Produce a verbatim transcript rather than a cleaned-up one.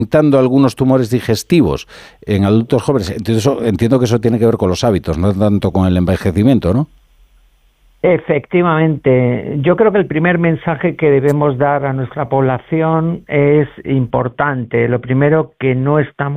aumentando algunos tumores digestivos en adultos jóvenes. Entiendo, eso, entiendo que eso tiene que ver con los hábitos, no tanto con el envejecimiento, ¿no? Efectivamente, yo creo que el primer mensaje que debemos dar a nuestra población es importante. Lo primero, que no estamos